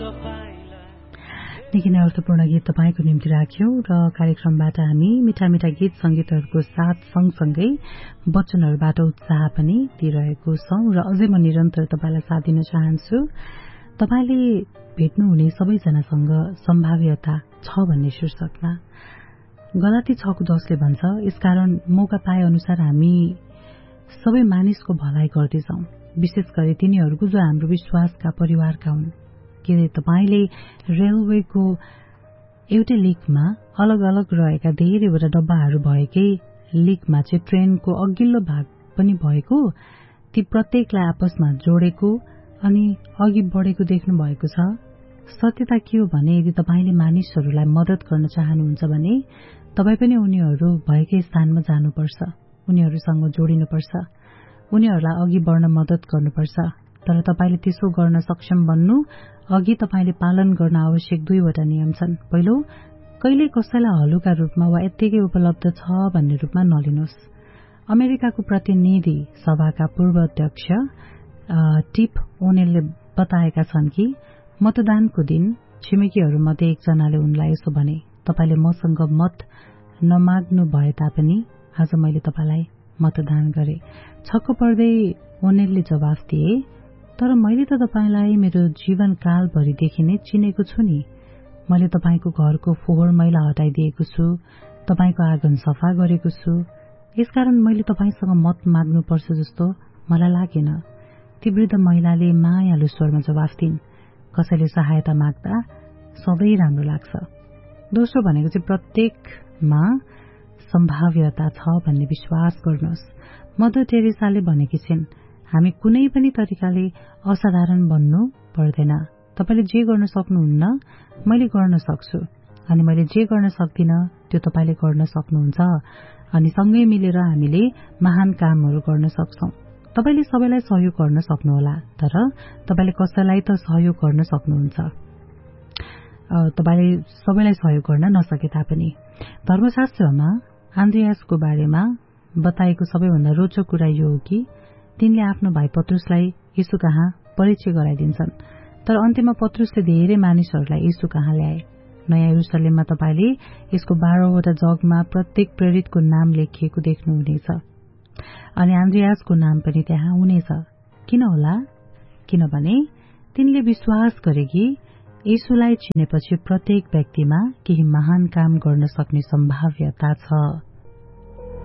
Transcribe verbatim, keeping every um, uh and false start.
निकै नै अर्थपूर्ण गीत तपाईको निम्ति राख्यौं र कार्यक्रमबाट हामी मिठा मिठा गीत संगीतहरूको साथ सँगसँगै वचनहरूबाट उत्साह पनि दिइरहेको छौं र अझै म निरन्तर तपाईलाई साथ दिन चाहन्छु। तपाईले भेट्नुहुने सबैजनासँग सम्भाव्यता छ भन्ने शीर्षकमा गलाती छ को दशले भन्छ, यसकारण मौका पाए अनुसार हामी सबै मानिसको भलाइ गर्दैछौं, विशेष गरी तिनीहरूको जो हाम्रो विश्वासका परिवारका हुन्। के तपाईले रेलवेको एउटै लिकमा अलग अलग रहेका धेरैवटा डब्बाहरू भएकै लिकमा चाहिँ ट्रेनको अघिल्लो भाग पनि भएको, ती प्रत्येकलाई आपसमा जोडेको अनि अघि बढेको देख्नु भएको छ। सत्यता के हो भने यदि तपाईले मानिसहरूलाई मद्दत गर्न चाहनुहुन्छ भने तपाई पनि उनीहरू भएकै स्थानमा जानुपर्छ, उनीहरूसँग जोडिनुपर्छ, उनीहरूलाई अघि बढ्न मद्दत गर्नुपर्छ। तर तपाईले त्यसो गर्न सक्षम बन्नु अघि तपाईले पालन गर्न आवश्यक दुईवटा नियम छन्। पहिलो, कहिले कसैलाई हलुका रूपमा वा यत्तिकै उपलब्ध छ भन्ने रूपमा नलिनुहोस्। अमेरिकाको प्रतिनिधि सभाका पूर्व अध्यक्ष टिप ओनेलले बताएका छन् कि मतदानको दिन छिमेकीहरूमध्ये एकजनाले उनलाई यसो भने, तपाईले मसँग मत नमाग्नु भए तापनि आज मैले तपाईलाई मतदान गरे। छक्क पर्दै ओनेलले जवाफ दिए, तर मैले त तपाईलाई मेरो जीवनकालभरिदेखि नै चिनेको छु नि। मैले तपाईको घरको फोहोर मैला हटाइदिएको छु, तपाईको आँगन सफा गरेको छु, यसकारण मैले तपाईसँग मत माग्नुपर्छ जस्तो मलाई लागेन। ती वृद्ध महिलाले मायालु स्वरमा जवाफ दिइन्, कसैले सहायता माग्दा सधैँ राम्रो लाग्छ। दोस्रो भनेको चाहिँ प्रत्येकमा सम्भाव्यता छ भन्ने विश्वास गर्नुहोस्। मदर टेरेसाले भनेकी छिन्, हामी कुनै पनि तरिकाले असाधारण बन्नु पर्दैन। तपाईले जे गर्न सक्नुहुन्न मैले गर्न सक्छु, अनि मैले जे गर्न सक्दिन त्यो तपाईले गर्न सक्नुहुन्छ, अनि सँगै मिलेर हामीले महान कामहरू गर्न सक्छौं। तपाईले सबैलाई सहयोग गर्न सक्नुहोला, तर तपाईले कसैलाई त सहयोग गर्न सक्नुहुन्छ, तपाईले सबैलाई सहयोग गर्न नसके तापनि। धर्मशास्त्रमा आन्द्रियासको बारेमा बताएको सबैभन्दा रोचक कुरा यो हो कि तिनले आफ्नो भाइ पत्रुसलाई यीशु कहाँ परिचय गराइदिन्छन्, तर अन्त्यमा पत्रुसले धेरै मानिसहरूलाई यीशु कहाँ ल्याए। नयाँ यरुशलेममा तपाईले यसको बाह्रवटा जगमा प्रत्येक प्रेरितको नाम लेखिएको देख्नुहुनेछ, अनि आन्द्रियासको नाम पनि त्यहाँ हुनेछ। किन होला? किनभने तिनले विश्वास गरे कि यीशुलाई चिनेपछि प्रत्येक व्यक्तिमा केही महान काम गर्न सक्ने सम्भाव्यता छ।